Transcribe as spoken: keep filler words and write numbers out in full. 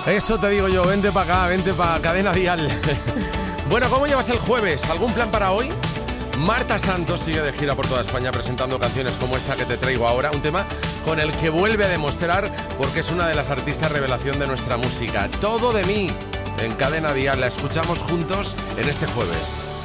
Eso te digo yo, vente para acá, vente para Cadena Dial. Bueno, ¿cómo llevas el jueves? ¿Algún plan para hoy? Marta Santos sigue de gira por toda España presentando canciones como esta que te traigo ahora, un tema con el que vuelve a demostrar porque es una de las artistas revelación de nuestra música. Todo de mí, en Cadena Dial, la escuchamos juntos en este jueves.